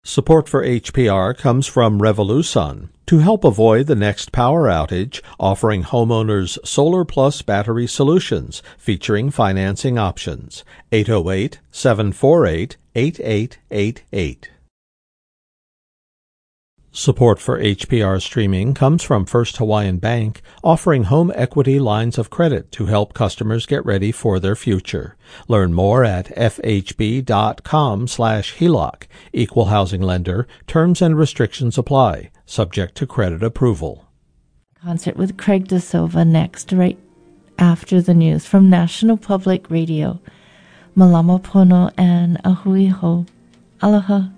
Support for HPR comes from Revolusun to help avoid the next power outage, offering homeowners Solar Plus battery solutions featuring financing options. 808-748-8888. Support for HPR streaming comes from First Hawaiian Bank, offering home equity lines of credit to help customers get ready for their future. Learn more at fhb.com/HELOC. Equal housing lender. Terms and restrictions apply, subject to credit approval. Concert with Craig Da Silva next, right after the news from National Public Radio. Malama pono and ahui ho. Aloha.